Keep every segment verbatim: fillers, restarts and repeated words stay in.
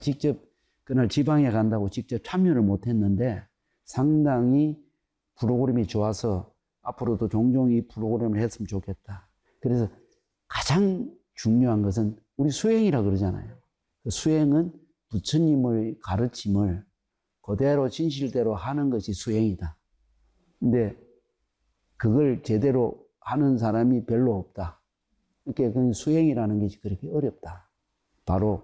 직접 그날 지방에 간다고 직접 참여를 못했는데 상당히 프로그램이 좋아서 앞으로도 종종 이 프로그램을 했으면 좋겠다. 그래서 가장 중요한 것은 우리 수행이라 그러잖아요. 그 수행은 부처님의 가르침을 그대로 진실대로 하는 것이 수행이다. 근데 그걸 제대로 하는 사람이 별로 없다. 그러니까 수행이라는 것이 그렇게 어렵다. 바로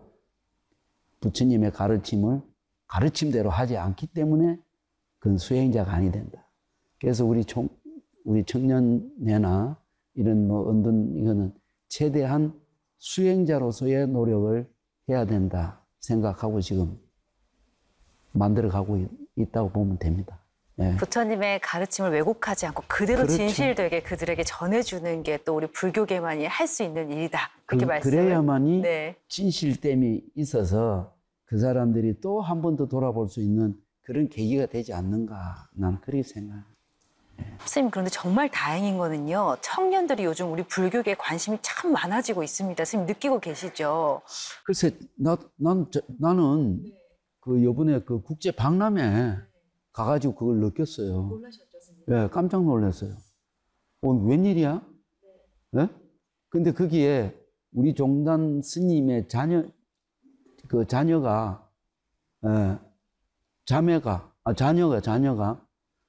부처님의 가르침을 가르침대로 하지 않기 때문에 그건 수행자가 아니 된다. 그래서 우리 총, 우리 청년회나 이런 뭐 언든 이거는 최대한 수행자로서의 노력을 해야 된다 생각하고 지금 만들어가고 있다고 보면 됩니다. 예. 부처님의 가르침을 왜곡하지 않고 그대로 그렇죠. 진실되게 그들에게 전해주는 게 또 우리 불교계만이 할 수 있는 일이다. 그렇게 그, 말씀을. 그래야만이 네. 진실됨이 있어서 그 사람들이 또 한 번 더 돌아볼 수 있는 그런 계기가 되지 않는가 나는 그렇게 생각합니다. 선생님, 그런데 정말 다행인 거는요. 청년들이 요즘 우리 불교계에 관심이 참 많아지고 있습니다. 선생님 느끼고 계시죠? 글쎄 나, 난, 저, 나는 그 요번에 그 국제 박람회 가가지고 그걸 느꼈어요. 놀라셨죠, 선생님? 예, 깜짝 놀랐어요. 어, 웬일이야? 예? 근데 거기에 우리 종단 스님의 자녀, 그 자녀가, 예, 자매가, 아, 자녀가, 자녀가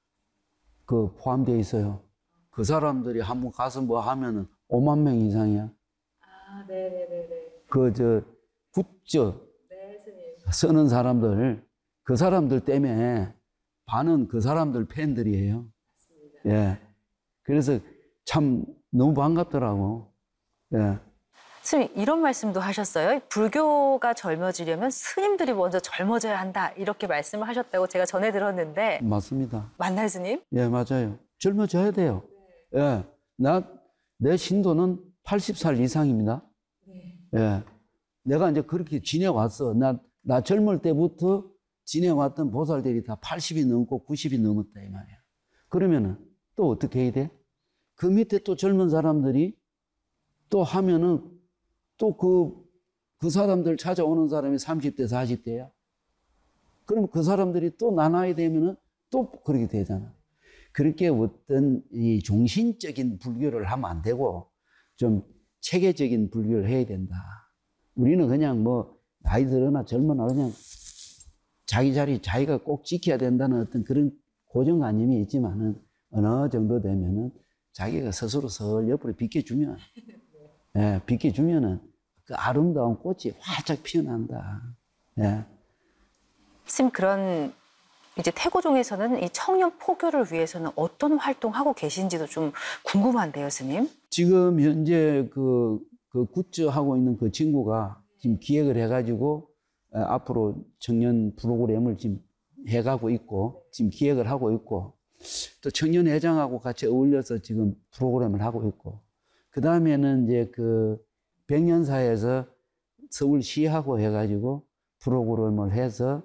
그 포함되어 있어요. 그 사람들이 한번 가서 뭐 하면은 오만 명 이상이야. 아, 네네네네. 그, 저, 굿즈 네, 선생님. 쓰는 사람들, 그 사람들 때문에 반은 그 사람들 팬들이에요. 맞습니다. 예. 그래서 참 너무 반갑더라고. 예. 스님, 이런 말씀도 하셨어요. 불교가 젊어지려면 스님들이 먼저 젊어져야 한다. 이렇게 말씀을 하셨다고 제가 전해 들었는데. 맞습니다. 맞나요, 스님? 예, 맞아요. 젊어져야 돼요. 네. 예. 나, 내 신도는 팔십 살 이상입니다. 네. 예. 내가 이제 그렇게 지내왔어. 나, 나 젊을 때부터 지내왔던 보살들이 다 팔십이 넘고 구십이 넘었다, 이 말이야. 그러면은 또 어떻게 해야 돼? 그 밑에 또 젊은 사람들이 또 하면은 또 그, 그 사람들 찾아오는 사람이 삼십 대, 사십 대야. 그럼 그 사람들이 또 나눠야 되면은 또 그렇게 되잖아. 그렇게 어떤 이 종신적인 불교를 하면 안 되고 좀 체계적인 불교를 해야 된다. 우리는 그냥 뭐 나이 들거나 젊거나 그냥 자기 자리 자기가 꼭 지켜야 된다는 어떤 그런 고정관념이 있지만은 어느 정도 되면은 자기가 스스로 설 옆으로 비켜주면, 예, 비켜주면은 그 아름다운 꽃이 활짝 피어난다. 예. 스님, 그런 이제 태고종에서는 이 청년 포교를 위해서는 어떤 활동하고 계신지도 좀 궁금한데요, 스님? 지금 현재 그, 그 굿즈 하고 있는 그 친구가 지금 기획을 해가지고 앞으로 청년 프로그램을 지금 해가고 있고 지금 기획을 하고 있고 또 청년회장하고 같이 어울려서 지금 프로그램을 하고 있고 그 다음에는 이제 그 백년사에서 서울시하고 해가지고 프로그램을 해서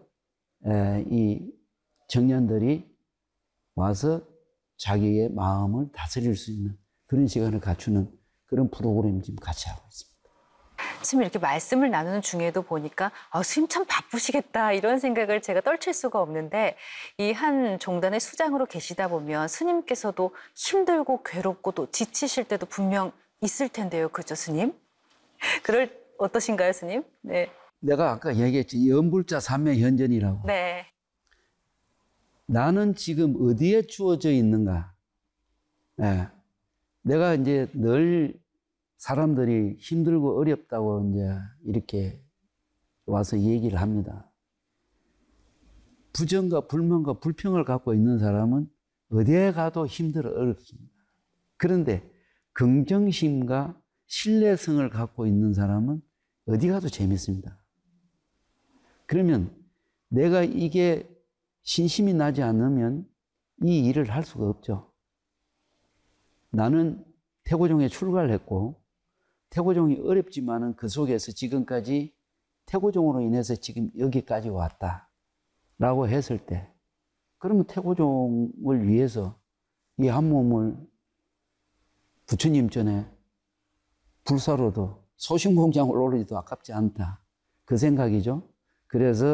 이 청년들이 와서 자기의 마음을 다스릴 수 있는 그런 시간을 갖추는 그런 프로그램 지금 같이 하고 있습니다. 스님, 이렇게 말씀을 나누는 중에도 보니까 아, 스님 참 바쁘시겠다 이런 생각을 제가 떨칠 수가 없는데 이 한 종단의 수장으로 계시다 보면 스님께서도 힘들고 괴롭고 또 지치실 때도 분명 있을 텐데요. 그렇죠, 스님? 그럴 어떠신가요, 스님? 네. 내가 아까 얘기했지 연불자 삼매현전이라고. 네. 나는 지금 어디에 주어져 있는가? 예. 내가 이제 늘 사람들이 힘들고 어렵다고 이제 이렇게 와서 얘기를 합니다. 부정과 불만과 불평을 갖고 있는 사람은 어디에 가도 힘들어 어렵습니다. 그런데 긍정심과 신뢰성을 갖고 있는 사람은 어디 가도 재밌습니다. 그러면 내가 이게 신심이 나지 않으면 이 일을 할 수가 없죠. 나는 태고종에 출가를 했고 태고종이 어렵지만은 그 속에서 지금까지 태고종으로 인해서 지금 여기까지 왔다라고 했을 때 그러면 태고종을 위해서 이 한 몸을 부처님 전에 불사로도 소신공장을 올리기도 아깝지 않다. 그 생각이죠. 그래서